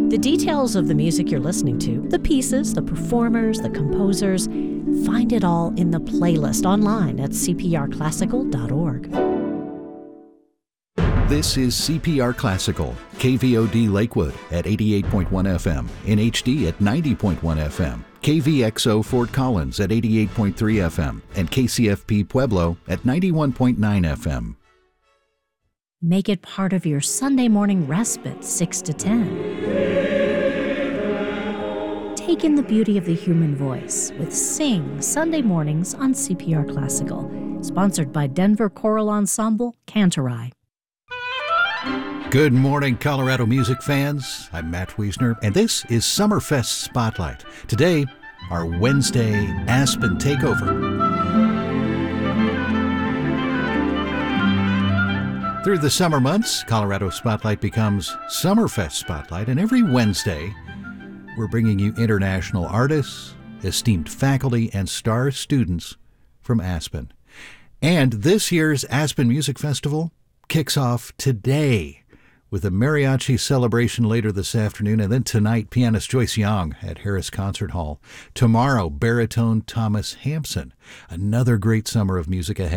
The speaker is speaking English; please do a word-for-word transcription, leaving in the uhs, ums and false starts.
The details of the music you're listening to, the pieces, the performers, the composers, find it all in the playlist online at c p r classical dot org. This is C P R Classical, K V O D Lakewood at eighty-eight point one F M, N H D at ninety point one F M, K V X O Fort Collins at eighty-eight point three F M, and K C F P Pueblo at ninety-one point nine F M. Make it part of your Sunday morning respite, six to ten. Take in the beauty of the human voice with Sing Sunday mornings on C P R Classical, sponsored by Denver Choral Ensemble, Cantorai. Good morning, Colorado music fans. I'm Matt Wiesner, and this is Summerfest Spotlight. Today, our Wednesday Aspen Takeover. Through the summer months, Colorado Spotlight becomes Summerfest Spotlight, and every Wednesday, we're bringing you international artists, esteemed faculty, and star students from Aspen. And this year's Aspen Music Festival kicks off today with a mariachi celebration later this afternoon, and then tonight, pianist Joyce Young at Harris Concert Hall. Tomorrow, baritone Thomas Hampson. Another great summer of music ahead.